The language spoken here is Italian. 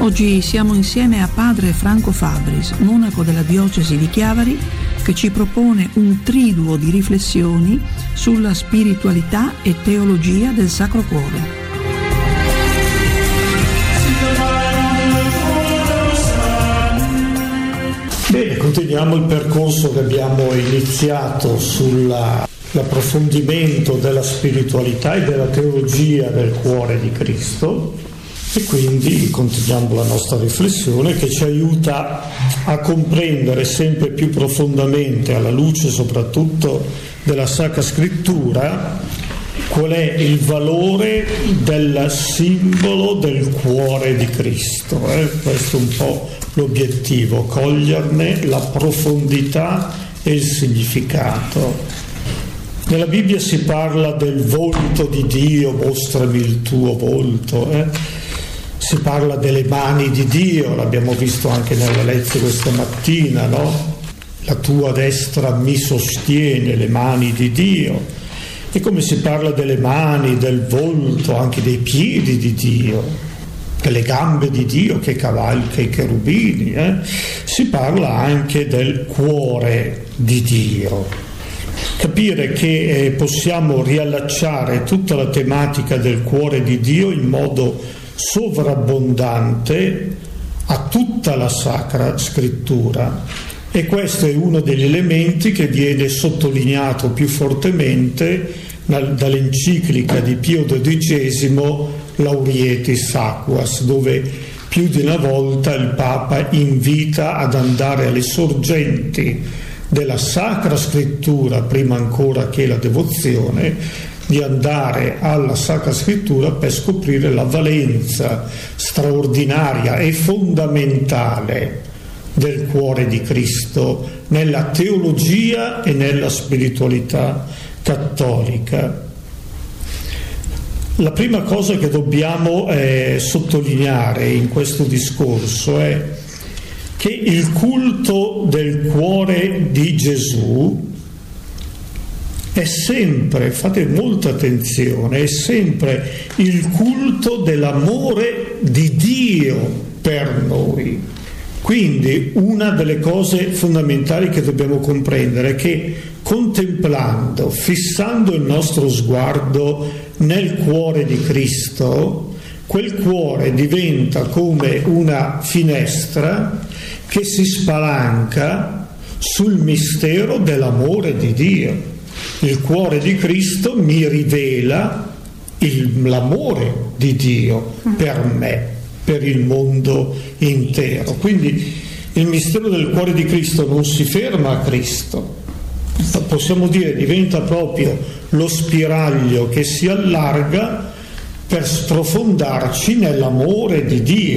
Oggi siamo insieme a padre Franco Fabris, monaco della diocesi di Chiavari, che ci propone un triduo di riflessioni sulla spiritualità e teologia del Sacro Cuore. Bene, continuiamo il percorso che abbiamo iniziato sull'approfondimento della spiritualità e della teologia del cuore di Cristo, e quindi continuiamo la nostra riflessione che ci aiuta a comprendere sempre più profondamente, alla luce soprattutto della Sacra Scrittura, qual è il valore del simbolo del cuore di Cristo. Questo è un po' l'obiettivo, coglierne la profondità e il significato. Nella Bibbia si parla del volto di Dio, mostrami il tuo volto. Si parla delle mani di Dio, l'abbiamo visto anche nella lezione questa mattina, no? La tua destra mi sostiene, le mani di Dio. E come si parla delle mani, del volto, anche dei piedi di Dio, delle gambe di Dio che cavalca i cherubini, si parla anche del cuore di Dio. Capire che possiamo riallacciare tutta la tematica del cuore di Dio in modo sovrabbondante a tutta la Sacra Scrittura, e questo è uno degli elementi che viene sottolineato più fortemente dall'enciclica di Pio XII Laurietis Aquas, dove più di una volta il Papa invita ad andare alle sorgenti della Sacra Scrittura prima ancora che la devozione, di andare alla Sacra Scrittura per scoprire la valenza straordinaria e fondamentale del cuore di Cristo nella teologia e nella spiritualità cattolica. La prima cosa che dobbiamo sottolineare in questo discorso è che il culto del cuore di Gesù è sempre, fate molta attenzione, è sempre il culto dell'amore di Dio per noi. Quindi una delle cose fondamentali che dobbiamo comprendere è che contemplando, fissando il nostro sguardo nel cuore di Cristo, quel cuore diventa come una finestra che si spalanca sul mistero dell'amore di Dio. Il cuore di Cristo mi rivela l'amore di Dio per me, per il mondo intero. Quindi il mistero del cuore di Cristo non si ferma a Cristo, possiamo dire diventa proprio lo spiraglio che si allarga per sprofondarci nell'amore di Dio.